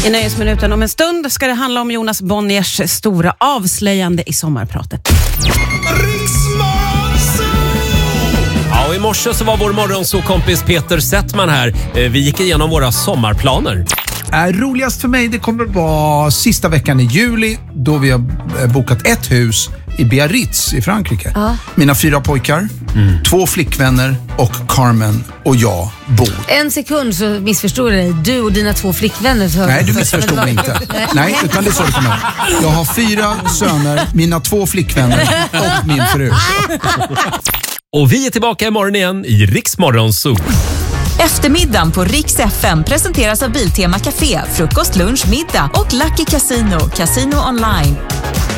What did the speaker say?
I Nöjesminuten om en stund ska det handla om Jonas Bonniers stora avslöjande i sommarpratet. Ja, och i morse så var vår morgonsåkompis Peter Settman här. Vi gick igenom våra sommarplaner. Roligast för mig det kommer vara sista veckan i juli då vi har bokat ett hus i Biarritz i Frankrike. Mina 4 pojkar, 2 flickvänner och Carmen och jag bor. En sekund så missförstår jag dig. Du och dina 2 flickvänner. Nej, du missförstod mig inte. Nej, utan det är så det kommer. Jag har 4 söner, mina 2 flickvänner och min fru. Och vi är tillbaka imorgon igen i Riks Morgonzoo. Eftermiddagen på Riks FM presenteras av Biltema Café, frukost, lunch, middag och Lucky Casino, Casino online.